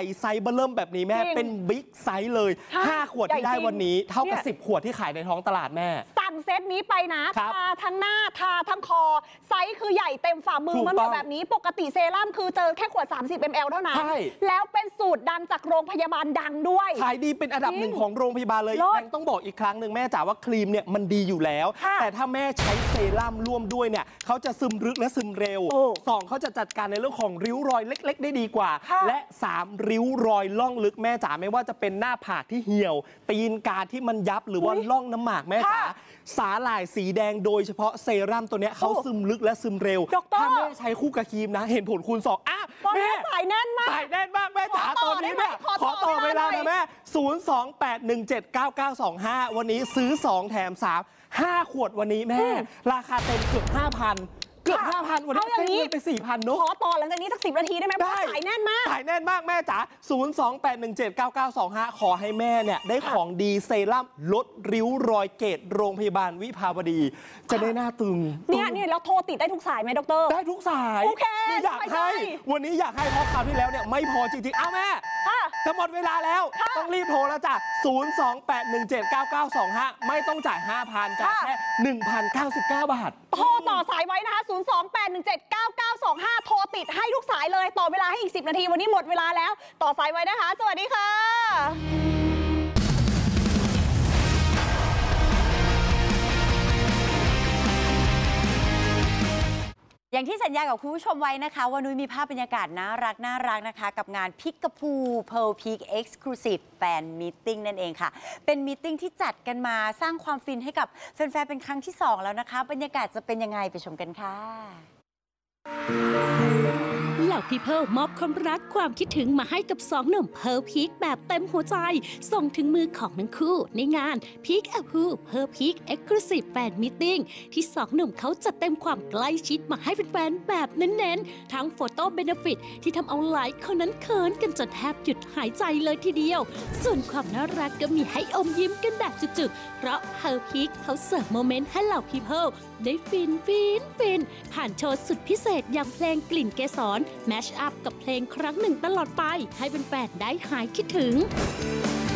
ญ่ไซส์เบิ่มแบบนี้แม่เป็นบิ๊กไซส์เลย5 ขวดที่ได้วันนี้เท่ากับ10 ขวดที่ขายในท้องตลาดแม่สั่งเซตนี้ไปนะทาทั้งหน้าทาทั้งคอไซส์คือใหญ่เต็มฝ่ามือมันแบบนี้ปกติเซรั่มคือเจอแค่ขวด30 ml เท่านั้นแล้วเป็นสูตรดังจากโรงพยาบาลดังด้วยขายดีเป็นอันดับ1ของโรงพยาบาลเลยแม่ต้องบอกอีกครั้งหนึ่งแม่จ๋าว่าครีมเนี่ยมันดีอยู่แล้วแต่ถ้าแม่ใช้เซรั่มร่วมด้วยเนี่ยเขาจะซึมลึกและซึมเร็ว2เขาจะจัดการในเรื่องของริ้วรอยเล็กๆได้ดีกว่าและ3ริ้วรอยล่องลึกแม่จ๋าไม่ว่าจะเป็นหน้าผากที่เหี่ยวตีนกาที่มันยับหรือว่าล่องน้ำหมากแม่จ๋าสาหร่ายสีแดงโดยเฉพาะเซรั่มตัวนี้เขาซึมลึกและซึมเร็วถ้าแม่ใช้คู่กับครีมนะเห็นผลคูณ2แม่สายแน่นมากแม่จ๋าตอนนี้เนี่ยขอต่อเวลานะแม่028179925วันนี้ซื้อ2แถม3 5 ขวดวันนี้แม่ราคาเต็มเกือบ 5,000วันนี้เซ็นไป 4,000 เนอะขอต่อหลังจากนี้สัก10 นาทีได้ไหมสายแน่นมากแม่จ๋า028179925ขอให้แม่เนี่ยได้ของดีเซรั่มลดริ้วรอยเกตโรงพยาบาลวิภาวดีจะได้หน้าตึงเนี่ยแล้วโทรติดได้ทุกสายไหมดร. ได้ทุกสายโอเคอยากให้วันนี้อยากให้เพราะคราวที่แล้วเนี่ยไม่พอจริงๆแม่จะหมดเวลาแล้วต้องรีบโทรแล้วจ้ะ028179925ไม่ต้องจ่าย 5,000 จ่ายแค่ 1,099 บาทโทรต่อสายไว้นะคะ028179925โทรติดให้ทุกสายเลยต่อเวลาให้อีก10 นาทีวันนี้หมดเวลาแล้วต่อสายไว้นะคะสวัสดีค่ะอย่างที่สัญญากับคุณผู้ชมไว้นะคะว่านุ้ยมีภาพบรรยากาศน่ารักนะคะกับงานพิกกะพูเพร์ลพีคเอ็กซ์คลูซีฟแฟนมีตติ้งนั่นเองค่ะเป็นมีตติ้งที่จัดกันมาสร้างความฟินให้กับแฟนๆเป็นครั้งที่2แล้วนะคะบรรยากาศจะเป็นยังไงไปชมกันค่ะเหล่าพีเพิลมอบความรักความคิดถึงมาให้กับ2 หนุ่มเพิร์ลพีคแบบเต็มหัวใจส่งถึงมือของทั้งคู่ในงานพีกอะพูเพิร์ลพีคเอ็กซ์คลูซีฟแฟนมีตติ้งที่2 หนุ่มเขาจัดเต็มความใกล้ชิดมาให้แฟนๆแบบเน้นๆทั้งโฟโต้เบเนฟิตที่ทำเอาหลายคนนั้นเขินกันจนแทบหยุดหายใจเลยทีเดียวส่วนความน่ารักก็มีให้อมยิ้มกันแบบจุกๆเพราะเพิร์ลพีคเขาเสิร์ฟโมเมนต์ให้เหล่าพีเพิลได้ฟินผ่านโชว์สุดพิเศษอย่างเพลงกลิ่นเกสรแมชอัพกับเพลงครั้งหนึ่งตลอดไปให้แฟนๆได้หายคิดถึง